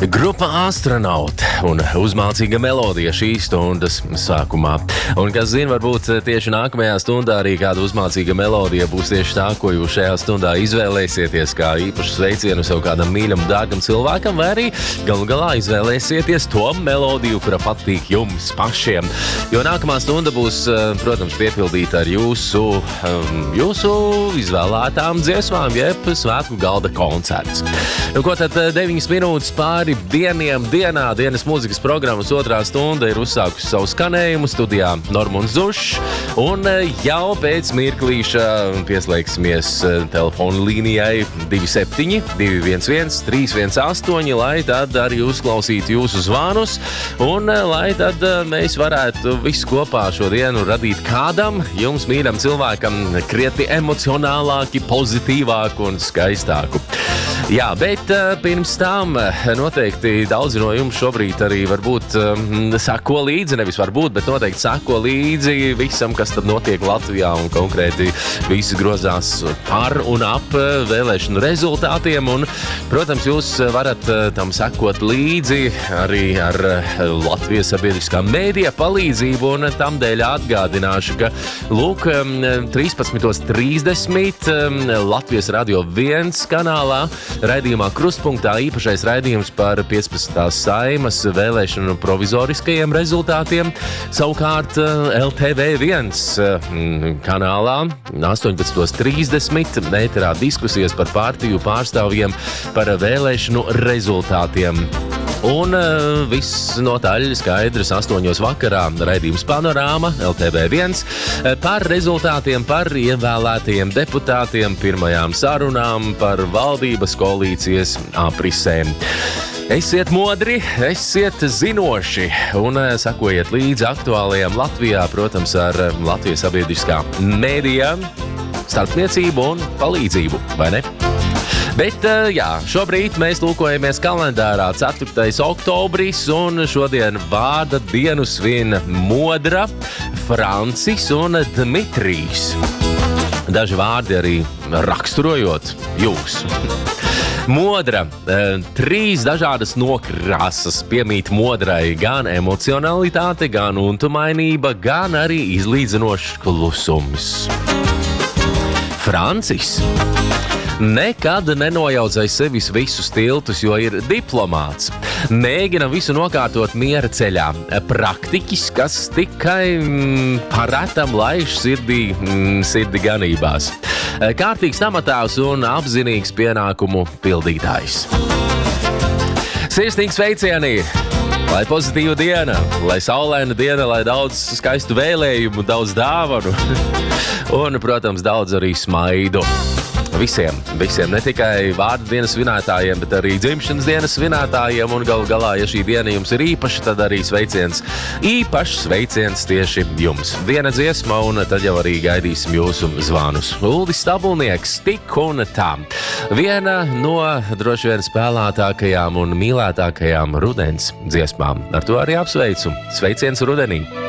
Grupa Astronauti un uzmācīga melodija šīs stundas sākumā. Un, kas zina, varbūt tieši nākamajā stundā arī kāda uzmācīga melodija būs tieši tā, ko jūs šajā stundā izvēlēsieties kā īpašu sveicienu sev kādam mīļam, dārgam cilvēkam, vai arī galu galā izvēlēsieties to melodiju, kura patīk jums pašiem. Jo nākamā stunda būs, protams, piepildīta ar jūsu izvēlētām dziesmām, jeb svētku galda koncerts. Nu, ko tad 9 minūtes pāri dienas mūzikas programmas otrā stunda ir uzsākusi savu skanējumu studijā Normunds Zušs, un jau pēc mirklīša pieslēgsimies telefonu līnijai 27 211 318, lai tad arī uzklausītu jūsu zvanus, un lai tad mēs varētu visu kopā šodienu radīt kādam jums mīļam cilvēkam krietni emocionālāki, pozitīvāku un skaistāku. Jā, bet pirms tam noteikti daudzi no jums šobrīd arī varbūt sako līdzi, nevis varbūt, bet noteikti sako līdzi visam, kas tad notiek Latvijā, un konkrēti visi grozās par un ap vēlēšanu rezultātiem, un, protams, jūs varat tam sekot līdzi arī ar Latvijas sabiedriskā mēdija palīdzību, un tamdēļ atgādināšu, ka, lūk, 13:30 Latvijas Radio 1 kanālā raidījumā Krustpunktā īpašais raidījums par 15. Saimas vēlēšanu provizoriskajiem rezultātiem. Savukārt LTV1 kanālā 18:30 ēterā diskusijas par partiju pārstāvjiem par vēlēšanu rezultātiem. Un viss notaļ skaidrs 8 vakarā raidījums Panorāma LTV1 par rezultātiem, par ievēlētajiem deputātiem, pirmajām sarunām, par valdības koalīcijas aprisēm. Esiet modri, esiet zinoši un sekojiet līdzi aktuālajām Latvijā, protams, ar Latvijas sabiedriskā mēdija starpniecību un palīdzību, vai ne? Bet, jā, šobrīd mēs lūkojamies kalendārā 4. oktobris, un šodien vārda dienu svin Modra, Francis un Dmitrijs. Daži vārdi arī raksturojot jūs. Modra. 3 dažādas nokrāsas piemīt modrai, gan emocionalitāte, gan untumainība, gan arī izlīdzinošs klusums. Francis. Nekad nenojauc aiz sevis visus tiltus, jo ir diplomāts. Mēģina visu nokārtot miera ceļā. Praktiķis, kas tikai paretam laiž sirdi ganībās. Kārtīgs amatās un apzinīgs pienākumu pildītājs. Sirsnīgi sveicieni! Lai pozitīva diena, lai saulaina diena, lai daudz skaistu vēlējumu, daudz dāvanu un, protams, daudz arī smaidu. Visiem, ne tikai vārdu dienas svinētājiem, bet arī dzimšanas dienas svinētājiem, un galu galā, ja šī diena jums ir īpaša, tad arī īpašs sveiciens tieši jums. Viena dziesma, un tad jau arī gaidīsim jūsu zvanus. Uldis Stabulnieks, Tik un tā. Viena no droši vien spēlētākajām un mīlētākajām rudens dziesmām. Ar to arī apsveicu. Sveiciens rudenī!